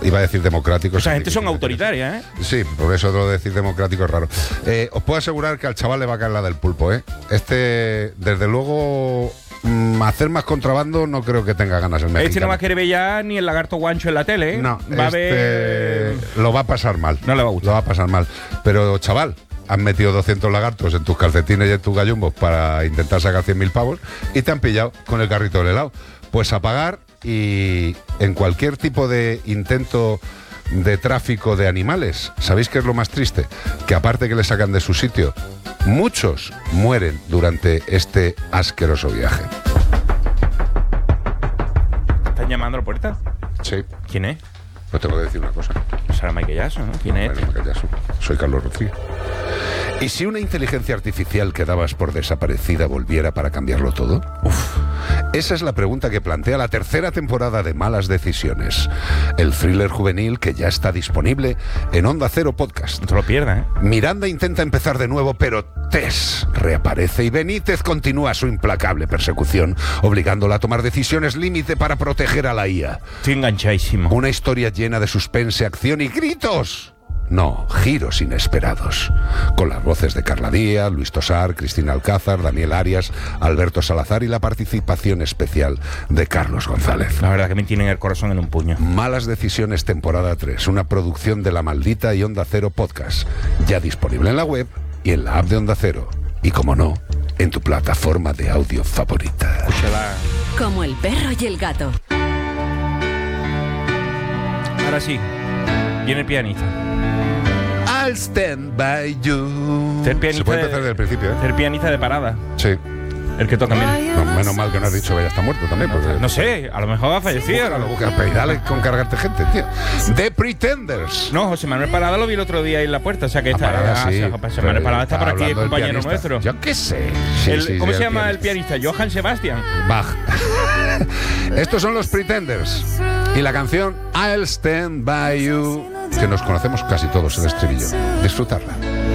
iba a decir democráticos. Esa gente son autoritarias, ¿eh? Sí, por eso lo de decir democrático es raro. Os puedo asegurar que al chaval le va a caer la del pulpo, ¿eh? Desde luego, hacer más contrabando no creo que tenga ganas el mexicano. Este no va a querer ver ya ni el lagarto guancho en la tele, ¿eh? No, va a ver... lo va a pasar mal. No le va a gustar. Lo va a pasar mal. Pero, chaval, has metido 200 lagartos en tus calcetines y en tus gallumbos para intentar sacar 100.000 pavos y te han pillado con el carrito del helado. Pues a pagar, y en cualquier tipo de intento de tráfico de animales, ¿sabéis qué es lo más triste? Que aparte que le sacan de su sitio, muchos mueren durante este asqueroso viaje. ¿Están llamando a la puerta? Sí. ¿Quién es? Pues tengo que decir una cosa. Será Michael Jackson, ¿no? ¿Quién es? Bueno, Michael Jackson. Soy Carlos Rodríguez. ¿Y si una inteligencia artificial que dabas por desaparecida volviera para cambiarlo todo? Esa es la pregunta que plantea la tercera temporada de Malas Decisiones, el thriller juvenil que ya está disponible en Onda Cero Podcast. No te lo pierdas, ¿eh? Miranda intenta empezar de nuevo, pero Tess reaparece y Benítez continúa su implacable persecución, obligándola a tomar decisiones límite para proteger a la IA. Estoy enganchadísimo. Una historia llena de suspense, acción y gritos. No, giros inesperados. Con las voces de Carla Díaz, Luis Tosar, Cristina Alcázar, Daniel Arias, Alberto Salazar y la participación especial de Carlos González. La verdad que me tienen el corazón en un puño. Malas Decisiones, temporada 3, una producción de La Maldita y Onda Cero Podcast, ya disponible en la web y en la app de Onda Cero. Y como no, en tu plataforma de audio favorita. Escúchala. Como el perro y el gato. Ahora sí, viene el pianista. I'll stand by you. Ser pianista Se puede de- empezar desde el principio, ¿eh? Ser pianista de parada. Sí. El que toca, mira. No, menos mal que no has dicho que ya está muerto también. Porque No sé, a lo mejor ha fallecido. Búscalo, búscalo, pero y dale con cargarte gente, tío. The Pretenders. No, José Manuel Parada lo vi el otro día ahí en la puerta. O sea que está. Parada, sí, José Manuel Parada está por aquí, hablando del compañero pianista. nuestro. Yo qué sé. Sí, sí, ¿Cómo sí, se llama el pianista? Johann Sebastian. Bach. Estos son los Pretenders. Y la canción I'll Stand By You, que nos conocemos casi todos el estribillo. Disfrutarla.